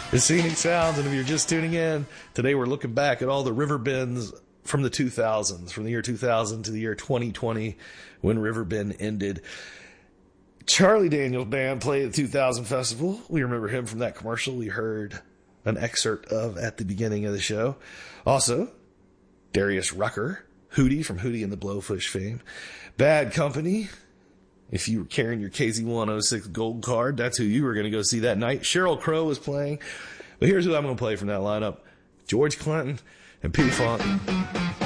The Scenic Sounds, and if you're just tuning in, today we're looking back at all the river bends from the 2000s, from the year 2000 to the year 2020, when River Bend ended. Charlie Daniels Band played at the 2000 festival. We remember him from that commercial we heard an excerpt of at the beginning of the show. Also, Darius Rucker, Hootie from Hootie and the Blowfish fame. Bad Company. If you were carrying your KZ106 gold card, that's who you were going to go see that night. Sheryl Crow was playing. But here's who I'm going to play from that lineup. George Clinton and P. Funk.